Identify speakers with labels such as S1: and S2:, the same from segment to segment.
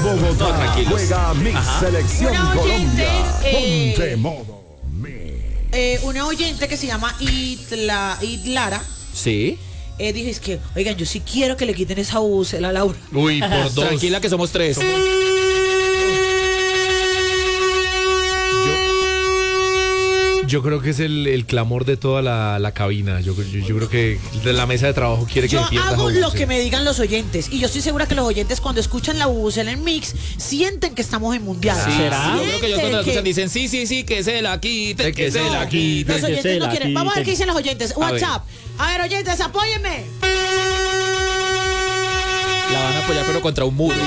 S1: Bogotá,
S2: tranquilos.
S1: juega Mix Selección
S3: Una oyente,
S1: Colombia. Ponte modo Mix.
S3: Una oyente que se llama Idlara
S2: Sí.
S3: dijo, es que, oigan, yo sí quiero que le quiten esa bucela a Laura.
S2: Uy, por dos. Tranquila que somos tres.
S4: Yo creo que es el clamor de toda la cabina. Yo creo que de la mesa de trabajo quiere que
S3: Yo
S4: pierda
S3: hago
S4: Jauce.
S3: lo que me digan los oyentes. Y yo estoy segura que los oyentes cuando escuchan la bucela en Mix sienten que estamos en Mundial.
S2: Sí,
S5: ¿Será?
S2: yo creo que ellos cuando la escuchan
S3: que
S2: dicen sí, que se la quite,
S4: Que se la quite.
S3: los oyentes no quieren. Vamos a ver qué dicen los oyentes.
S2: A ver.
S3: WhatsApp. A ver, oyentes, apóyenme.
S2: La van a apoyar pero contra un muro.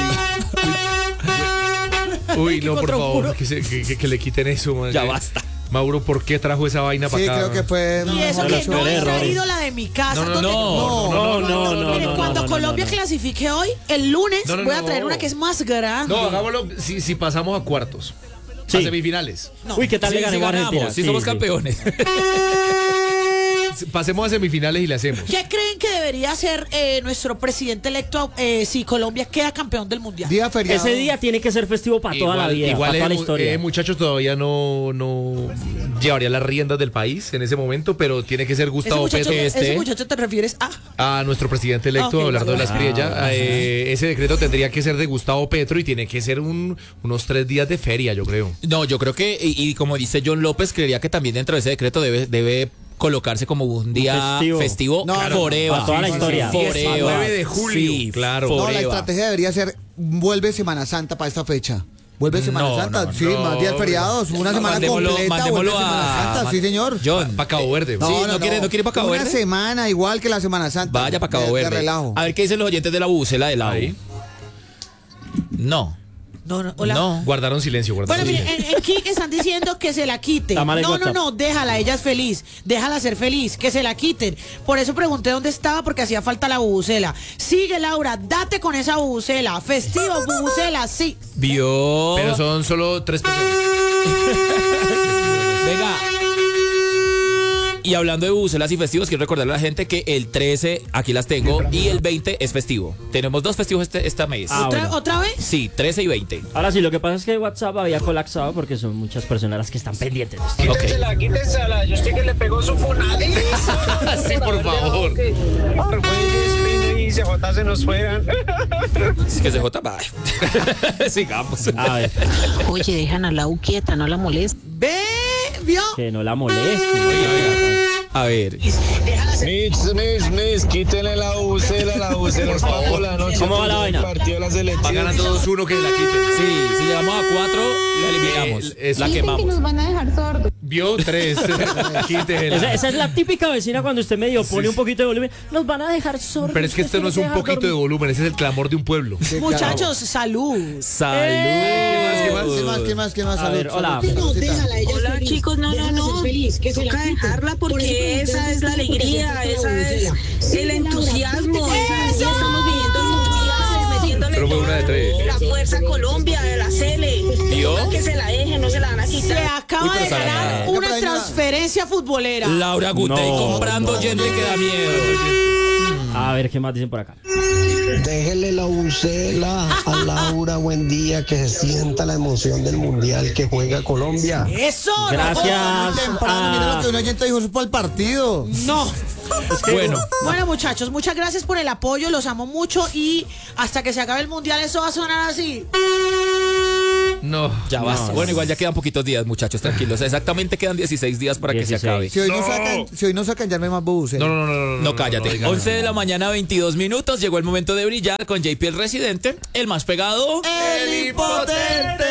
S4: Uy, no, por
S3: contra un
S4: favor,
S3: muro.
S4: que le quiten eso, man.
S2: Ya basta.
S4: Mauro, ¿por qué trajo esa vaina para
S6: Sí,
S4: acá?
S6: creo que fue.
S3: Y eso
S5: de
S3: que
S5: los
S3: no he
S5: peores errores.
S3: traído la de mi casa.
S4: No,
S3: donde-
S5: No,
S3: Miren, cuando Colombia clasifique hoy, el lunes
S4: No, no,
S3: voy a
S4: no.
S3: traer una que es más grande.
S4: No, hagámoslo si pasamos a cuartos.
S5: Sí.
S4: A semifinales.
S3: No.
S5: Uy, ¿qué tal
S2: Sí,
S5: le ganemos a Argentina?
S2: ganamos, sí somos campeones.
S4: Pasemos a semifinales y le hacemos.
S3: ¿Qué creen que debería ser nuestro presidente electo si Colombia queda campeón del Mundial?
S6: Día feriado.
S5: Ese día tiene que ser festivo para toda la vida, para toda la historia.
S4: Muchachos todavía no llevaría las riendas del país en ese momento, pero tiene que ser Gustavo Petro.
S3: ese muchacho te refieres a...
S4: Nuestro presidente electo,
S3: Ok,
S4: Abelardo de la
S3: vale.
S4: Espriella. Ese decreto tendría que ser de Gustavo Petro y tiene que ser unos 3 días de feria, yo creo.
S2: No, yo creo que, y como dice John López, creería que también dentro de ese decreto debe colocarse como un día festivo
S6: No,
S2: claro, foreva.
S5: para toda la historia.
S2: Foreva.
S4: 19 de julio.
S2: Sí,
S4: Claro.
S6: No, la
S2: foreva.
S6: estrategia debería ser: vuelve Semana Santa para esta fecha. Vuelve Semana
S2: No,
S6: Santa,
S2: no,
S6: sí,
S4: no.
S6: más días feriados, una semana completa,
S2: mandémoslo
S6: vuelve Semana Santa, sí señor.
S2: John,
S4: Para Cabo Verde.
S2: Sí, ¿no quiere ir para Cabo
S6: Una
S2: Verde?
S6: semana igual que la Semana Santa.
S2: vaya para Cabo
S6: de
S2: Verde.
S6: relajo.
S2: A ver qué dicen los oyentes de la bucela de la
S4: Ahí.
S2: No.
S3: No, hola.
S2: No.
S4: Guardaron silencio,
S3: Bueno,
S4: guardaron
S3: miren,
S4: silencio.
S3: en Kik están diciendo que se la quiten.
S5: Está mal el
S3: No,
S5: WhatsApp.
S3: déjala, ella es feliz. Déjala ser feliz, que se la quiten. Por eso pregunté dónde estaba, porque hacía falta la bubucela. Sigue, Laura, date con esa bubucela. Festivo, bubucela, sí.
S2: Vio.
S4: Pero son solo 3 personas.
S2: Venga. Y hablando de bucelas y festivos, quiero recordarle a la gente que el 13, aquí las tengo, y el 20 es festivo. Tenemos 2 festivos este mes.
S5: Ah, bueno.
S3: ¿Otra vez?
S2: Sí, 13 y 20.
S5: Ahora sí, lo que pasa es que WhatsApp había colapsado porque son muchas personas las que están pendientes de esto.
S7: Quítensela, quítensela. Yo estoy que le pegó su funadizo.
S4: Sí, por favor.
S7: Argüelles, Pino y CJ se nos fueran.
S2: Es que CJ va. Sigamos.
S5: A ver,
S8: Oye, dejan a la U quieta, no la molesta.
S3: Ve, vio.
S5: que no la moleste.
S2: A ver.
S7: Mis, quítenle la bucela es para por la noche.
S5: ¿Cómo va la vaina?
S7: Partido de la selección.
S4: Va ganando 2-1 que la quiten.
S2: Sí, si llegamos a 4, la eliminamos. La quemamos.
S8: van a dejar sordos.
S4: Vio 3. Quítela.
S5: Esa es la típica vecina cuando usted medio pone un poquito de volumen. Nos van a dejar sordos.
S4: Pero es que esto no es un poquito de volumen, ese es el clamor de un pueblo.
S3: Muchachos, salud.
S2: Salud.
S6: ¿Qué más?
S5: A ver, hola.
S8: Hola chicos, no. Toca dejarla porque esa es la alegría, esa es el entusiasmo. Así estamos viviendo el mundial, metiéndole
S4: Pero fue una de 3.
S8: la fuerza a Colombia, de la Cele.
S2: ¿Vio?
S8: Que se la dejen, no se la van a
S3: Se
S8: quitar.
S3: acaba
S2: Uy, pero
S3: de
S2: sale
S3: ganar
S2: nada.
S3: una
S6: Pero
S3: transferencia futbolera.
S2: Laura Gutey
S5: No,
S2: comprando gente que da miedo.
S5: A ver, ¿qué más dicen por acá?
S9: Déjele la bucela a Laura, buen día, que se sienta la emoción del mundial que juega Colombia.
S3: Eso.
S5: Gracias.
S6: Temprano, mira lo que un oyente dijo, eso es para el partido.
S3: No.
S2: Bueno,
S3: Bueno, muchachos, muchas gracias por el apoyo, los amo mucho y hasta que se acabe el mundial eso va a sonar así.
S4: No.
S2: ya basta. Bueno, igual ya quedan poquitos días, muchachos, tranquilos. Exactamente quedan 16 días para que se
S5: 16.
S2: acabe.
S6: Si hoy no sacan, ya no hay más bus.
S4: No,
S2: cállate.
S4: digan
S2: 11 de la mañana, 22 minutos. Llegó el momento de brillar con JP el Residente, el más pegado.
S4: ¡El impotente!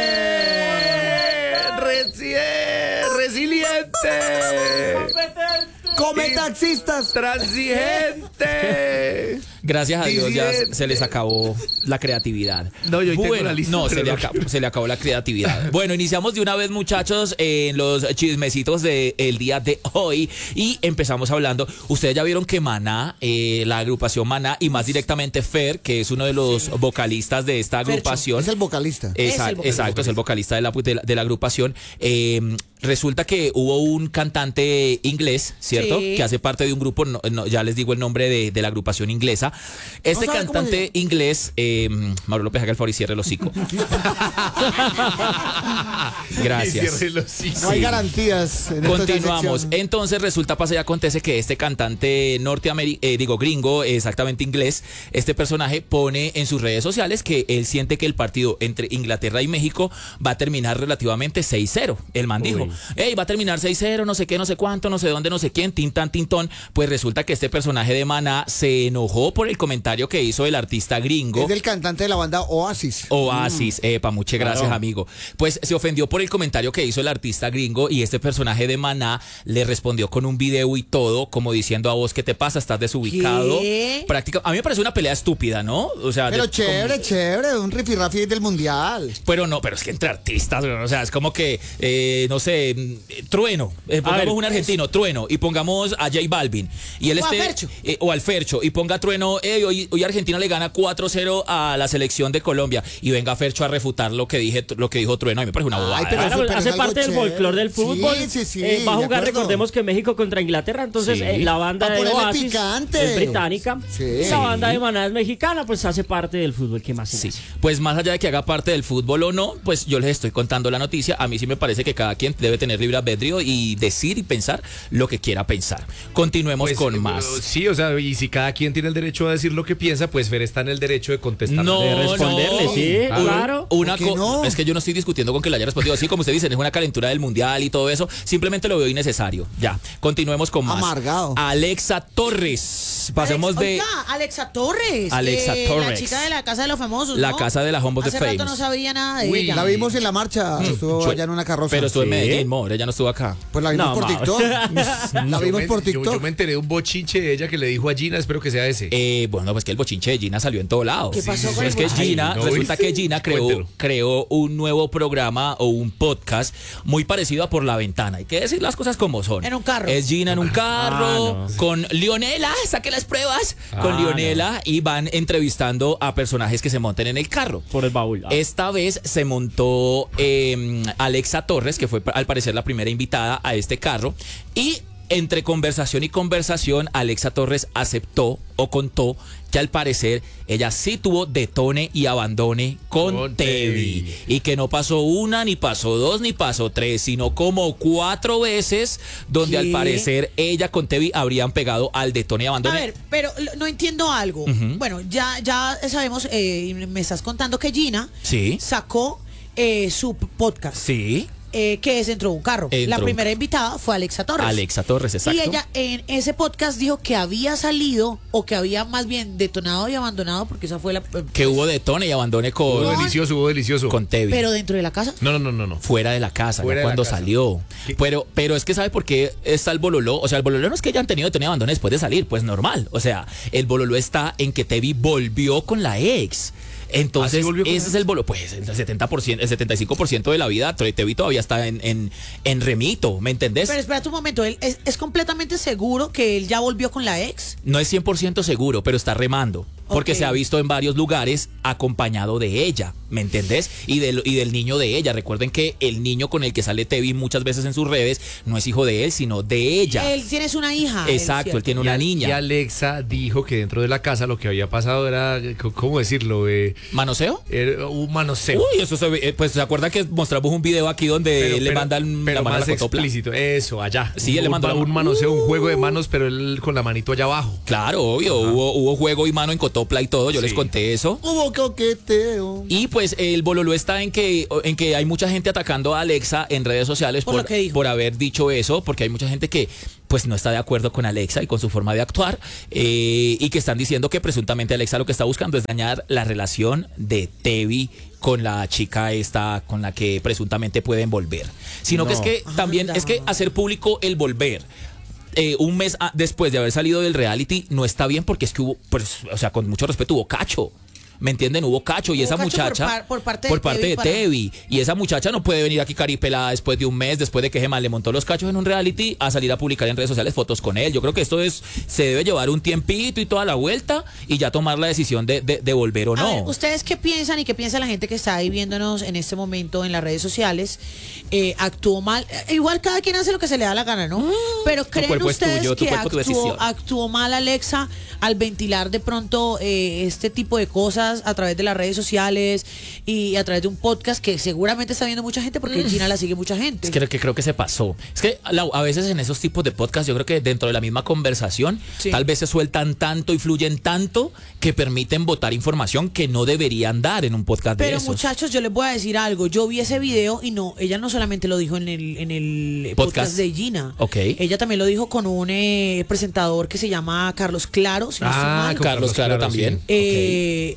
S4: ¡Resiliente!
S6: ¡Come taxistas!
S4: ¡Transigente!
S2: Gracias a Dios ya
S4: Disidente.
S2: se les acabó la creatividad.
S4: No, yo hoy tengo
S2: bueno,
S4: una lista,
S2: no,
S4: pero
S2: se le acabó la creatividad. Bueno, iniciamos de una vez, muchachos, en los chismecitos del día de hoy y empezamos hablando. Ustedes ya vieron que Maná, la agrupación Maná y más directamente Fer, que es uno de los vocalistas de esta agrupación.
S6: Es el vocalista.
S2: Exacto, es el vocalista de la agrupación. Resulta que hubo un cantante inglés, ¿cierto?
S3: Sí.
S2: Que hace parte de un grupo, ya les digo el nombre de la agrupación inglesa, Inglaterra. Este
S6: No sabe cómo
S2: cantante inglés, Mauro López, haga el favor y cierre el hocico. Gracias.
S6: No hay garantías. En esta
S2: Continuamos.
S6: sección.
S2: Entonces resulta, pasa y acontece que este cantante gringo, exactamente inglés, este personaje pone en sus redes sociales que él siente que el partido entre Inglaterra y México va a terminar relativamente 6-0. El man dijo, hey, va a terminar 6-0, no sé qué, no sé cuánto, no sé dónde, no sé quién, tin tan, tintón. Pues resulta que este personaje de Maná se enojó por el comentario que hizo el artista gringo.
S6: Es del cantante de la banda Oasis.
S2: Oasis, muchas gracias, amigo. Pues se ofendió por el comentario que hizo el artista gringo y este personaje de Maná le respondió con un video y todo, como diciendo: a vos, ¿qué te pasa? Estás desubicado.
S3: ¿Qué?
S2: A mí me parece una pelea estúpida, ¿no? O sea,
S6: Pero chévere, un rifirrafi del mundial.
S2: Pero no, pero es que entre artistas, o sea, es como que, no sé, Trueno, pongamos un argentino, Trueno, y pongamos a J Balvin. Y él
S3: O a Fercho.
S2: o al Fercho, y ponga Trueno, hoy Argentina le gana 4-0 a la selección de Colombia, y venga Fercho a refutar lo que dijo Trueno. A mí me parece una bobada.
S6: Ay, pero
S5: Claro,
S6: eso-
S5: hace
S6: es
S5: parte
S6: algo
S5: del folclore del fútbol.
S6: Sí,
S5: Va a
S6: de
S5: jugar,
S6: acuerdo.
S5: recordemos que México contra Inglaterra, entonces
S2: Sí.
S5: la banda
S6: Pa'
S5: de
S6: ponerle
S5: Oasis
S6: picante.
S5: es británica,
S6: Sí.
S5: y la banda de Maná es mexicana, pues hace parte del fútbol. ¿Qué más?
S2: Sí, pues más allá de que haga parte del fútbol o no, pues yo les estoy contando la noticia. A mí sí me parece que cada quien debe tener libre albedrío y decir y pensar lo que quiera pensar. Continuemos
S4: Pues,
S2: con más.
S4: Sí, o sea, y si cada quien tiene el derecho a decir lo que piensa, pues Fer está en el derecho de contestar.
S2: No,
S5: De responderle,
S2: no.
S5: sí, claro.
S2: Una
S6: ¿Por qué no?
S2: Es que yo no estoy discutiendo con que le haya respondido así, como ustedes dicen, es una calentura del mundial y todo eso. Simplemente lo veo innecesario. Ya, continuemos con más.
S6: Amargado.
S2: Alexa Torres. Pasemos de
S3: Oiga, Alexa Torres.
S2: Alexa Torres.
S3: La chica de la Casa de los Famosos,
S2: la
S3: ¿no?
S2: casa de la Home of the
S3: Hace rato
S2: Famous.
S3: no sabía nada de
S6: Uy,
S3: ella.
S6: la vimos en la marcha. Estuvo allá en una carroza.
S2: Pero estuvo en
S5: Sí.
S2: Medellín, amor, ella no estuvo acá.
S6: Pues la vimos
S5: No,
S6: por
S5: Mauro.
S6: TikTok. La vimos por
S4: Yo
S6: TikTok.
S4: me enteré de un bochinche de ella que le dijo a Gina, espero que sea ese.
S2: Bueno, pues que el bochinche de Gina salió en todo lado.
S3: ¿Qué pasó con
S2: Es
S3: el
S2: que
S3: bochinche?
S2: Gina,
S4: Ay, no,
S2: resulta
S4: ¿viste?
S2: que Gina
S4: Cuéntelo.
S2: creó un nuevo programa o un podcast muy parecido a Por la Ventana. Hay que decir las cosas como son.
S3: En un carro.
S2: Es Gina en un carro,
S5: no.
S2: con Leonela, saque las pruebas, con
S5: Ah,
S2: Leonela, y van entrevistando a personajes que se monten en el carro.
S5: Por el baúl.
S2: Esta vez se montó Alexa Torres, que fue al parecer la primera invitada a este carro, y entre conversación y conversación, Alexa Torres aceptó o contó que al parecer ella sí tuvo detone y abandone con Tevi, y que no pasó una, ni pasó dos, ni pasó tres, sino como 4 veces donde
S3: ¿Qué?
S2: al parecer ella con Tevi habrían pegado al detone y
S3: A
S2: abandone.
S3: ver, pero no entiendo algo. Bueno, ya sabemos, me estás contando que Gina
S2: Sí.
S3: sacó su podcast.
S2: Sí,
S3: Que es Dentro de un Carro.
S2: Dentro
S3: La
S2: de un
S3: primera invitada fue Alexa Torres.
S2: Alexa Torres, exacto.
S3: Y ella en ese podcast dijo que había salido, o que había más bien detonado y abandonado, porque esa fue la...
S2: Que hubo detone y abandone
S4: Hubo
S2: con
S4: delicioso.
S2: Tevi.
S3: Pero dentro de la casa.
S4: No.
S2: Fuera de la casa,
S4: Fuera
S2: ya
S4: de la
S2: cuando
S4: casa.
S2: salió.
S4: ¿Qué?
S2: Pero es que ¿sabe por qué está el bololó? O sea, el bololó no es que hayan tenido detone y abandono después de salir, pues normal. O sea, el bololó está en que Tevi volvió con la ex. Entonces,
S4: ¿Ah, sí volvió con
S2: ese
S4: la
S2: es el bololó. Pues el 70%, el 75% de la vida, Tevi todavía está en remito, ¿me entendés?
S3: Pero espera un momento, ¿él es completamente seguro que él ya volvió con la ex?
S2: No es 100% seguro, pero está remando. Porque
S3: Ok.
S2: se ha visto en varios lugares acompañado de ella, ¿me entendés? Y del niño de ella. Recuerden que el niño con el que sale Tevi muchas veces en sus redes no es hijo de él, sino de ella.
S3: Él tienes una hija.
S2: Exacto, él tiene una
S4: Y
S2: niña.
S4: Alexa dijo que dentro de la casa lo que había pasado era, ¿cómo decirlo?
S2: ¿Manoseo?
S4: Era un manoseo.
S2: Uy, eso se ve, pues se acuerda que mostramos un video aquí donde le mandan
S4: pero
S2: la mano a
S4: más
S2: la cotopla.
S4: explícito. Eso, allá.
S2: Sí, él le mandó la
S4: un
S2: mano.
S4: manoseo, un juego de manos, pero él con la manito allá abajo.
S2: Claro, obvio, hubo juego y mano en cotopla y todo, yo les
S4: Sí.
S2: conté eso.
S6: Hubo coqueteo.
S2: Y pues el bololó está en que hay mucha gente atacando a Alexa en redes sociales
S3: Por lo que dijo.
S2: por haber dicho eso, porque hay mucha gente que pues no está de acuerdo con Alexa y con su forma de actuar, y que están diciendo que presuntamente Alexa lo que está buscando es dañar la relación de Tevi con la chica esta con la que presuntamente pueden volver. Sino que es que también
S3: Anda.
S2: es que hacer público el volver un mes después de haber salido del reality no está bien, porque es que hubo, pues, o sea, con mucho respeto, hubo cacho. ¿me entienden? Hubo cacho y
S3: Hubo
S2: esa
S3: cacho
S2: muchacha
S3: por parte de
S2: Tevi. Y esa muchacha no puede venir aquí caripelada después de un mes, después de que Gemma le montó los cachos en un reality, a salir a publicar en redes sociales fotos con él. Yo creo que esto se debe llevar un tiempito y toda la vuelta y ya tomar la decisión de volver o no.
S3: A ver, ¿ustedes qué piensan y qué piensa la gente que está ahí viéndonos en este momento en las redes sociales? ¿Actuó mal? Igual cada quien hace lo que se le da la gana, ¿no? Pero ¿creen ustedes que actuó mal Alexa al ventilar de pronto este tipo de cosas a través de las redes sociales y a través de un podcast que seguramente está viendo mucha gente porque Gina la sigue mucha gente?
S2: Es que creo que se pasó. Es que a veces en esos tipos de podcast yo creo que dentro de la misma conversación tal vez se sueltan tanto y fluyen tanto que permiten botar información que no deberían dar en un podcast de esos.
S3: Pero muchachos, yo les voy a decir algo. Yo vi ese video y no, ella no solamente lo dijo en el podcast de Gina.
S2: Okay.
S3: Ella también lo dijo con un presentador que se llama Carlos Claro. Si no estoy mal.
S2: Carlos Claro también.
S3: Que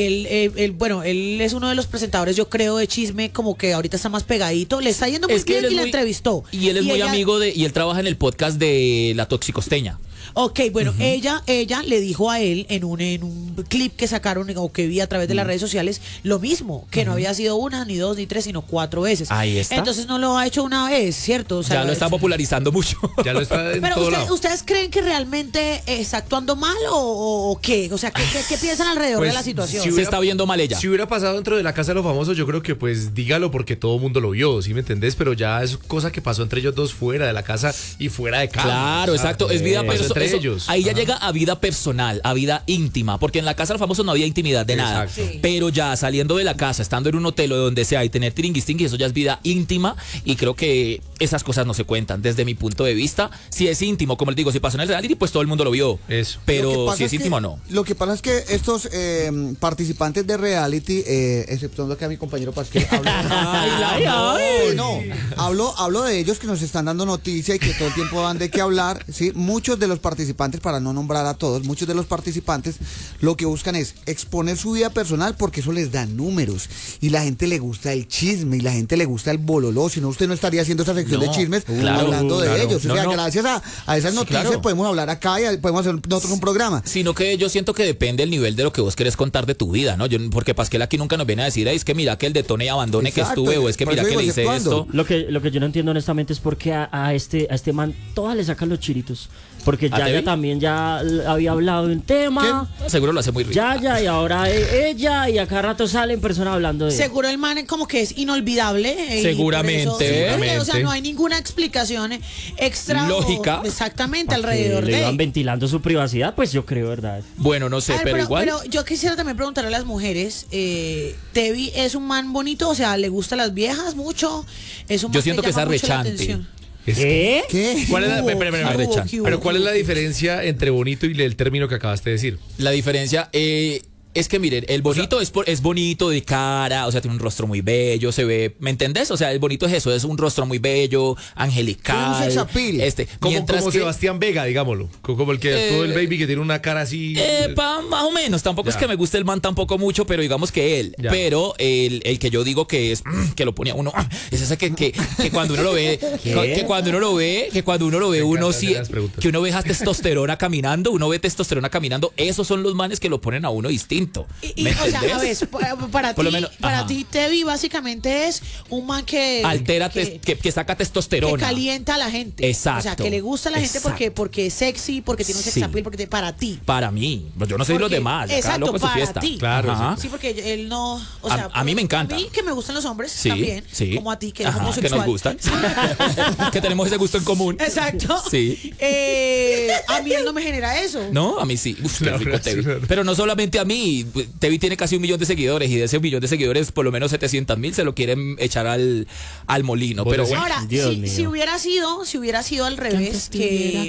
S3: él es uno de los presentadores, yo creo, de chisme, como que ahorita está más pegadito. Le está yendo muy bien y la entrevistó.
S2: Y él es muy amigo y él trabaja en el podcast de La Toxicosteña.
S3: Ok, bueno, ella le dijo a él en un clip que sacaron o que vi a través de las redes sociales lo mismo, que no había sido una, ni dos, ni tres, sino 4 veces.
S2: Ahí está.
S3: Entonces no lo ha hecho una vez, ¿cierto? O sea,
S2: ya lo está popularizando mucho.
S4: Ya lo está en
S3: pero
S4: todo lado.
S3: ¿ustedes creen que realmente está actuando mal o qué? O sea, ¿qué piensan alrededor de la situación?
S2: Se está viendo mal ella.
S4: Si hubiera pasado dentro de la Casa de los Famosos, yo creo que pues dígalo porque todo el mundo lo vio, ¿sí me entendés? Pero ya es cosa que pasó entre ellos dos fuera de la casa y fuera de casa.
S2: Claro, exacto. Es vida personal.
S4: Entre ellos.
S2: Ahí ya llega a vida personal, a vida íntima, porque en la Casa de los Famosos no había intimidad de nada.
S3: Sí.
S2: Pero ya saliendo de la casa, estando en un hotel o donde sea y tener tiringuistingui, eso ya es vida íntima y creo que esas cosas no se cuentan. Desde mi punto de vista, si es íntimo, como les digo, si pasó en el reality, pues todo el mundo lo vio.
S4: Eso.
S2: Pero si es íntimo, no.
S6: Lo que pasa es que estos participantes de reality, exceptuando que a mi compañero Pasquel hablo de ellos que nos están dando noticia y que todo el tiempo dan de qué hablar, ¿sí? Muchos de los participantes, para no nombrar a todos, muchos de los participantes lo que buscan es exponer su vida personal porque eso les da números y la gente le gusta el chisme y la gente le gusta el bololó, si no usted no estaría haciendo esa sección de chismes hablando de ellos, o sea, gracias a esas noticias podemos hablar acá y podemos hacer nosotros un programa.
S2: Sino que yo siento que depende el nivel de lo que vos querés contar de tu vida, ¿no? Porque Pasquel aquí nunca nos viene a decir, es que mira que el detone y abandone que estuve o es que mira que le hice esto.
S5: Lo que yo no entiendo honestamente es por qué a este man todas le sacan los chiritos. Porque ya también ya había hablado de un tema.
S2: ¿Qué? Seguro lo hace muy rico.
S5: Ya, y ahora ella, y a cada rato sale en persona hablando de él.
S3: Seguro el man como que es inolvidable.
S2: Seguramente.
S3: O sea, no hay ninguna explicación extra.
S2: Lógica.
S3: Exactamente, alrededor de
S5: le
S3: él.
S5: iban ventilando su privacidad, pues yo creo, ¿verdad?
S2: Bueno, no sé,
S3: A ver,
S2: pero igual.
S3: Pero yo quisiera también preguntarle a las mujeres, Tevi es un man bonito, o sea, ¿le gustan las viejas mucho? Es un man
S2: yo siento que es
S3: llama mucho la
S2: arrechante.
S3: atención.
S4: ¿Qué? ¿Cuál es
S3: ¿Qué hubo?
S4: pero cuál es la diferencia entre bonito y el término que acabaste de decir?
S2: La diferencia es que miren, el bonito es bonito de cara, o sea, tiene un rostro muy bello, se ve, ¿me entendés? O sea, el bonito es eso, es un rostro muy bello, angelical.
S6: Un sex appeal.
S4: Como Sebastián Vega, digámoslo. Como el que todo el baby que tiene una cara así.
S2: Más o menos, tampoco es que me guste el man tampoco mucho, pero digamos que él. Ya. Pero el que yo digo que es, que lo ponía uno, es ese que cuando uno lo ve, que cuando uno lo ve, uno sí, que uno ve testosterona caminando, esos son los manes que lo ponen a uno distinto.
S3: O sea, a ver, para ti, Tevi, básicamente es un man que
S2: altera, que saca testosterona,
S3: que calienta a la gente.
S2: Exacto.
S3: O sea, que le gusta a la gente porque es sexy, porque tiene un sex appeal, porque para ti.
S2: Para mí, yo no sé los demás.
S3: Exacto,
S2: loco
S3: para
S2: su fiesta.
S3: ti.
S2: Claro.
S3: Sí, porque él no, o sea,
S2: a mí me encanta.
S3: A mí que me gustan los hombres también, como a ti que
S2: eres homosexual, que nos gustan, que tenemos ese gusto en común.
S3: Exacto.
S2: Sí.
S3: A mí él no me genera eso.
S2: No, a mí sí. Uf, qué rico Tevi. Pero no solamente a mí. Tevi tiene casi 1 millón de seguidores y de ese 1 millón de seguidores por lo menos 700,000 se lo quieren echar al molino. Pero bueno.
S3: Ahora, si hubiera sido al revés, que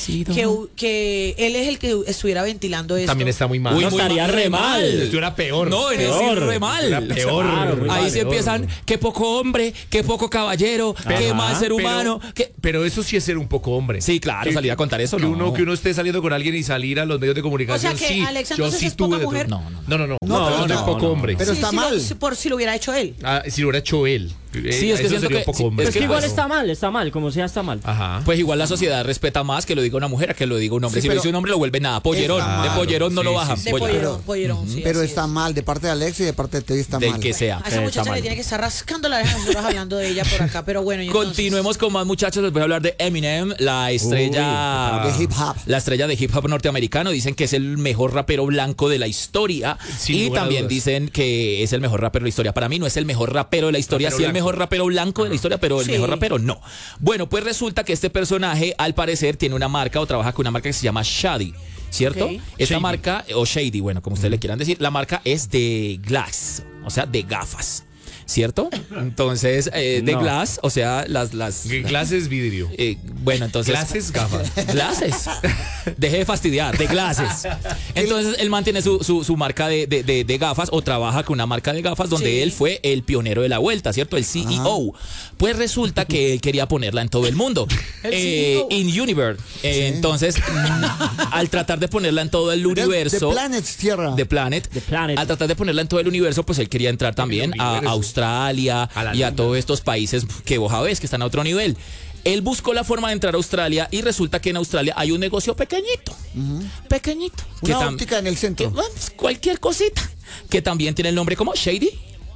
S3: él es el que estuviera ventilando esto.
S4: También está muy mal.
S5: Uy, estaría re mal.
S4: Esto era peor.
S2: No, es re mal.
S4: Era peor.
S2: Ahí se empiezan, qué poco hombre, qué poco caballero, qué mal ser humano.
S4: Pero eso sí es ser un poco hombre.
S2: Sí, claro, salir a contar eso,
S4: que uno esté saliendo con alguien y salir a los medios de comunicación.
S3: O sea, que Alexa,
S4: yo sí tuve. es poco hombre.
S6: Pero está mal.
S3: Por si lo hubiera hecho él.
S4: Si lo hubiera hecho él.
S2: Sí, es que siento que
S5: es que igual está mal, como sea está mal.
S4: Ajá.
S2: Pues igual la sociedad respeta más que lo diga una mujer a que lo diga un hombre.
S6: Sí,
S2: si lo dice un hombre lo vuelve nada. Pollerón. De pollerón no lo bajan.
S3: De pollerón, sí.
S6: Pero está mal, de parte de Alex y de parte de Teddy está mal.
S2: Del que sea.
S3: A esa muchacha le tiene que estar rascando la oreja nosotros hablando de ella por acá, pero bueno.
S2: Continuemos con más, muchachos. Les voy a hablar de Eminem, la estrella
S6: de hip hop.
S2: La estrella de hip hop norteamericano. Dicen que es el mejor rapero blanco de la historia. Y también dicen que es el mejor rapero de la historia. Para mí no es el mejor rapero de la historia, sí el mejor rapero blanco de la historia, pero el mejor rapero no. Bueno, pues resulta que este personaje al parecer tiene una marca o trabaja con una marca que se llama Shady, ¿cierto? Esta marca, o Shady, bueno, como ustedes le quieran decir, la marca es de glass, o sea, de gafas, ¿cierto? Entonces, de glass, o sea, las
S4: glass es vidrio.
S2: Bueno, entonces
S4: Glasses, gafas.
S2: Glasses. Deje de fastidiar, de glasses. Entonces él mantiene su marca de gafas o trabaja con una marca de gafas donde él fue el pionero de la vuelta, ¿cierto? El CEO. Pues resulta que él quería ponerla en todo el mundo. In Universe. Entonces, al tratar de ponerla en todo el universo. The Planet. Al tratar de ponerla en todo el universo, pues él quería entrar también a Australia y a todos estos países que vos sabés que están a otro nivel. Él buscó la forma de entrar a Australia y resulta que en Australia hay un negocio pequeñito. Pequeñito.
S6: Una óptica en el centro.
S2: Cualquier cosita. Que también tiene el nombre como Shady,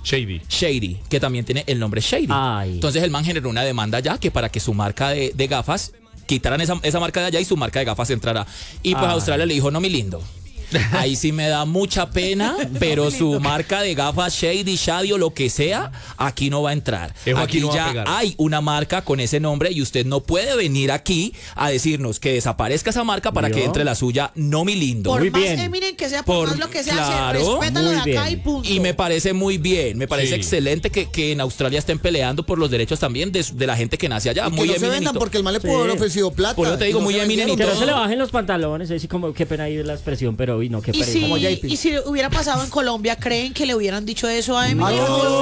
S2: que también tiene el nombre Shady. Entonces el man generó una demanda ya que para que su marca de gafas quitaran esa marca de allá y su marca de gafas entrara. Y pues Australia le dijo, no, mi lindo. Ahí sí me da mucha pena, pero su marca de gafas Shady o lo que sea, aquí no va a entrar. Aquí no ya hay una marca con ese nombre y usted no puede venir aquí a decirnos que desaparezca esa marca para que entre la suya, no, mi lindo.
S3: Por más Eminem que sea, por más lo que sea, respétalo de acá y punto.
S2: Y me parece muy bien, me parece excelente que en Australia estén peleando por los derechos también de la gente que nace allá.
S6: Y muy que no se vendan porque el mal le pudo haber ofrecido plata.
S2: Por eso te digo, muy Eminem.
S5: Que no se le bajen los pantalones, así como, qué pena ahí la expresión, pero no, qué pena.
S3: Y si hubiera pasado en Colombia, ¿creen que le hubieran dicho eso a Eminem?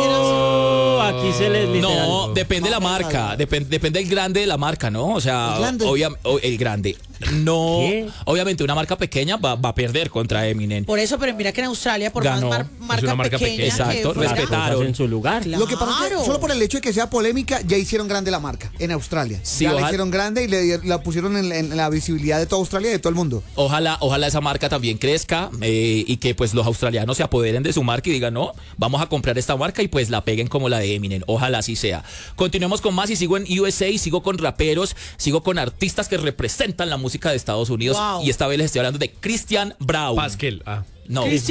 S5: Aquí se les
S2: no, depende de la marca, depende del grande de la marca, ¿no? O sea, el grande. No, obviamente una marca pequeña va a perder contra Eminem.
S3: Por eso, pero mira que en Australia, por
S2: ganó,
S3: más marca pequeña,
S2: exacto, respetaron
S5: en su lugar.
S3: Claro.
S6: Lo que pasa es que solo por el hecho de que sea polémica, ya hicieron grande la marca en Australia. Ya la hicieron grande y la pusieron en la visibilidad de toda Australia y de todo el mundo.
S2: Ojalá esa marca también crezca y que pues los australianos se apoderen de su marca y digan, no, vamos a comprar esta marca y pues la peguen como la de Eminem. Ojalá así sea. Continuemos con más y sigo en USA, sigo con raperos, sigo con artistas que representan la música de Estados Unidos. Y esta vez les estoy hablando de Christian Brown.
S4: Pascal,
S2: No,
S3: Chris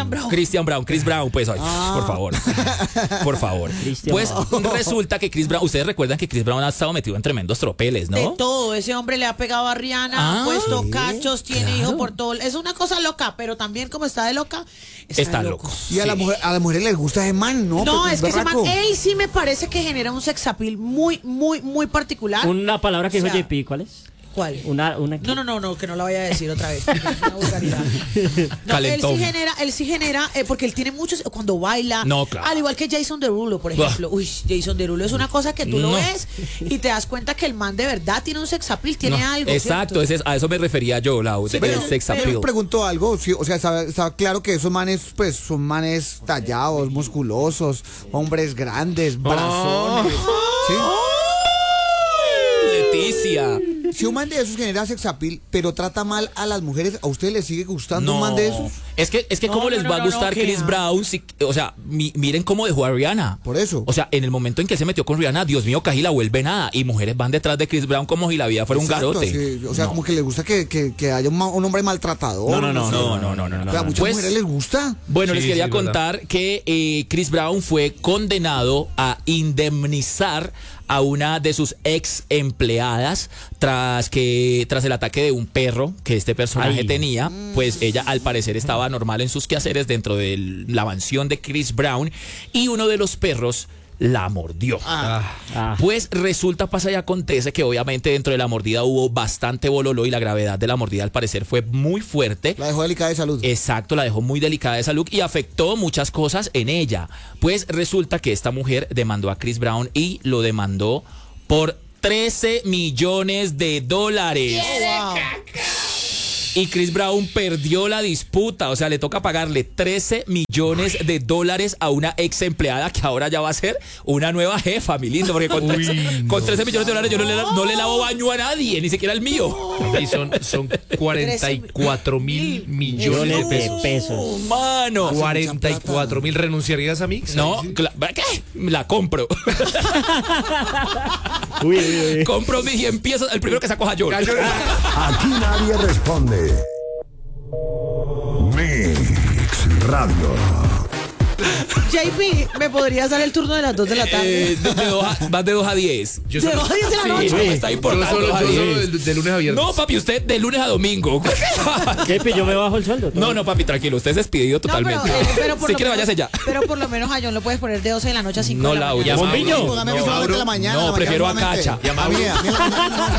S3: Brown,
S2: pues, por favor. Por favor. Pues resulta que Chris Brown, ustedes recuerdan que Chris Brown ha estado metido en tremendos tropeles, ¿no?
S3: De todo, ese hombre le ha pegado a Rihanna, ha puesto cachos, tiene hijos por todo. Es una cosa loca, pero también como está de loca, está loco.
S6: Y a las mujeres les gusta ese man, ¿no?
S3: No, es que ese man, él sí me parece que genera un sex appeal muy particular.
S5: Una palabra que dijo JP, ¿cuál es?
S3: ¿Cuál?
S5: No,
S3: que no la vaya a decir otra vez. Una vulgaridad. No, él sí genera, porque él tiene muchos, cuando baila, al igual que Jason Derulo, por ejemplo. Jason Derulo es una cosa que tú lo ves y te das cuenta que el man de verdad tiene un sex appeal, tiene algo.
S2: Exacto, a eso me refería yo, el sex appeal.
S6: Yo pregunto algo, o sea, está claro que esos manes, pues, son manes tallados, musculosos, hombres grandes, brazones. ¿Sí?
S2: Leticia.
S6: Si un man de esos genera sex appeal, pero trata mal a las mujeres, ¿a usted le sigue gustando un man de esos?
S2: Es que cómo les va a gustar Chris Brown, o sea, miren cómo dejó a Rihanna.
S6: Por eso.
S2: O sea, en el momento en que se metió con Rihanna, Dios mío, casi la vuelve nada. Y mujeres van detrás de Chris Brown como si la vida fuera un garote.
S6: Sí. O sea, como que les gusta que haya un hombre maltratador.
S2: No.
S6: O sea, a muchas mujeres les gusta.
S2: Bueno, les quería contar que Chris Brown fue condenado a indemnizar a una de sus ex empleadas tras el ataque de un perro que este personaje tenía. Pues ella al parecer estaba normal en sus quehaceres dentro de la mansión de Chris Brown y uno de los perros la mordió. Pues resulta, pasa y acontece que obviamente dentro de la mordida hubo bastante bololó y la gravedad de la mordida al parecer fue muy fuerte.
S6: La dejó delicada de salud.
S2: Exacto, la dejó muy delicada de salud y afectó muchas cosas en ella. Pues resulta que esta mujer demandó a Chris Brown y lo demandó por $13 millones. Y Chris Brown perdió la disputa, o sea, le toca pagarle $13 millones a una ex empleada que ahora ya va a ser una nueva jefa, mi lindo, porque con $13 millones yo no le lavo baño a nadie, ni siquiera el mío.
S4: Y son 44.000 millones de pesos.
S2: Mano.
S4: 44.000. ¿Renunciarías a Mix?
S2: No, ¿qué? La compro. Compro Mix y empiezo el primero que saco a John.
S1: Aquí nadie responde. Mix Radio.
S3: JP, ¿me podrías dar el turno de las 2 de la tarde?
S2: Vas de 2 a 10.
S3: ¿De 2 a 10 de la noche?
S2: Sí, está importante.
S4: Yo solo de lunes a viernes.
S2: No, papi, usted de lunes a domingo.
S5: JP, yo me bajo el sueldo.
S2: No, papi, tranquilo, usted es despedido totalmente.
S3: Pero
S2: si quiere, váyase ya.
S3: Pero por lo menos a John lo puedes poner de 12 de la noche a 5
S2: No,
S3: de la mañana.
S2: ¿Bombillo?
S6: No,
S2: prefiero a Cacha.
S6: A mí